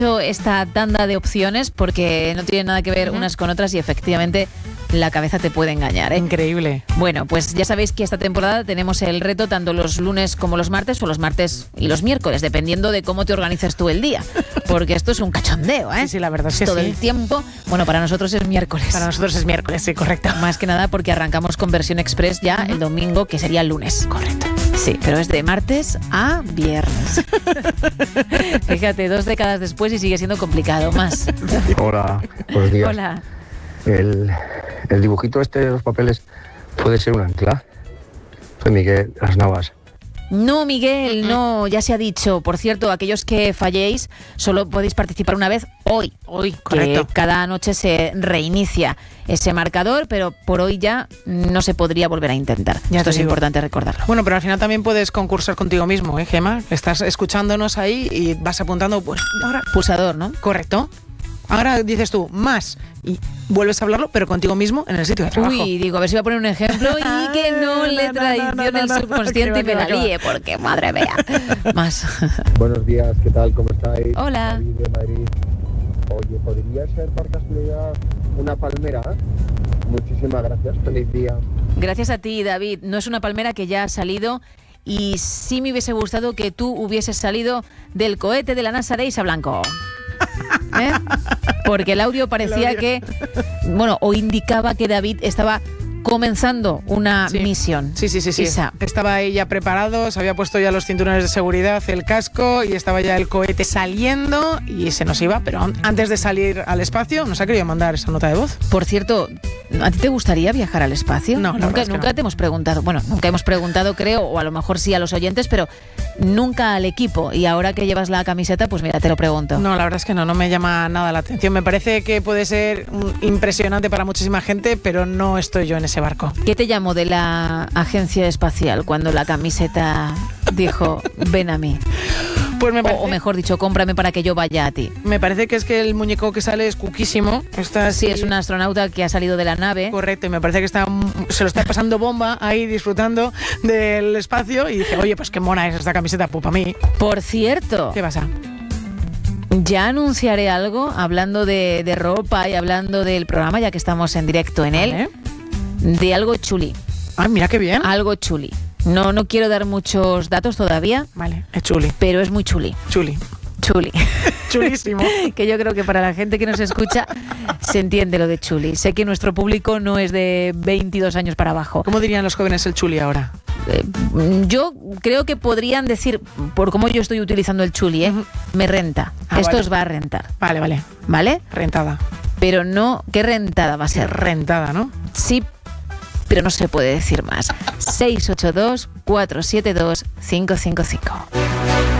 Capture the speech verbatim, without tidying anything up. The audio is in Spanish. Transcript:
esta tanda de opciones porque no tienen nada que ver uh-huh. unas con otras y efectivamente la cabeza te puede engañar, ¿eh? Increíble. Bueno, pues ya sabéis que esta temporada tenemos el reto tanto los lunes como los martes o los martes y los miércoles, dependiendo de cómo te organizas tú el día. Porque esto es un cachondeo, ¿eh? Sí, sí, la verdad es que todo sí. el tiempo. Bueno, para nosotros es miércoles. Para nosotros es miércoles, sí, correcto. Más que nada porque arrancamos con versión express ya uh-huh. el domingo, que sería el lunes. Correcto. Sí, pero es de martes a viernes. Fíjate, dos décadas después y sigue siendo complicado. Más. Hola, buenos días. Hola. El, el dibujito este de los papeles puede ser un ancla. Soy Miguel Las Navas. No, Miguel, no, ya se ha dicho. Por cierto, aquellos que falléis, solo podéis participar una vez hoy. Hoy, correcto. Que cada noche se reinicia ese marcador, pero por hoy ya no se podría volver a intentar. Ya Esto es digo. importante recordarlo. Bueno, pero al final también puedes concursar contigo mismo, ¿eh, Gemma? Estás escuchándonos ahí y vas apuntando, pues ahora... Pulsador, ¿no? Correcto. Ahora dices tú, más, y vuelves a hablarlo, pero contigo mismo en el sitio de trabajo. Uy, digo, a ver si voy a poner un ejemplo y que no le no, no, traicione no, no, el no, subconsciente no, que va, y me que la va, que líe, porque madre mía. Más. Buenos días, ¿qué tal? ¿Cómo estáis? Hola. David de Madrid. Oye, ¿podría ser por casualidad una palmera? Muchísimas gracias, feliz día. Gracias a ti, David. No es una palmera que ya ha salido y sí me hubiese gustado que tú hubieses salido del cohete de la NASA de Isa Blanco. ¿Eh? Porque el audio parecía el audio. que, bueno, o indicaba que David estaba comenzando una sí. misión. Sí, sí, sí, sí. Isa. Estaba ahí ya preparado, se había puesto ya los cinturones de seguridad, el casco y estaba ya el cohete saliendo y se nos iba, pero antes de salir al espacio nos ha querido mandar esa nota de voz. Por cierto, ¿a ti te gustaría viajar al espacio? No, nunca, nunca no. te hemos preguntado. Bueno, nunca hemos preguntado, creo, o a lo mejor sí a los oyentes, pero nunca al equipo. Y ahora que llevas la camiseta, pues mira, te lo pregunto. No, la verdad es que no, no me llama nada la atención. Me parece que puede ser impresionante para muchísima gente, pero no estoy yo en ese barco. ¿Qué te llamó de la agencia espacial cuando la camiseta dijo, ven a mí? Pues me parece, o, o mejor dicho, cómprame para que yo vaya a ti. Me parece que es que el muñeco que sale es cuquísimo. Está así. Sí, es un astronauta que ha salido de la nave. Correcto, y me parece que está, se lo está pasando bomba ahí disfrutando del espacio y dice, oye, pues qué mona es esta camiseta, pues para mí. Por cierto. ¿Qué pasa? Ya anunciaré algo, hablando de, de ropa y hablando del programa, ya que estamos en directo en vale. él, de algo chuli. Ah, mira qué bien. Algo chuli. No, no quiero dar muchos datos todavía. Vale, es chuli. Pero es muy chuli. Chuli. Chuli. Chulísimo. Que yo creo que para la gente que nos escucha se entiende lo de chuli. Sé que nuestro público no es de veintidós años para abajo. ¿Cómo dirían los jóvenes el chuli ahora? Eh, yo creo que podrían decir, por cómo yo estoy utilizando el chuli, ¿eh? Me renta. Ah, Esto vale. os va a rentar. Vale, vale. ¿Vale? Rentada. Pero no, ¿qué rentada va a ser? Rentada, ¿no? Sí, pero no se puede decir más. seis ocho dos, cuatro siete dos, cinco cinco cinco.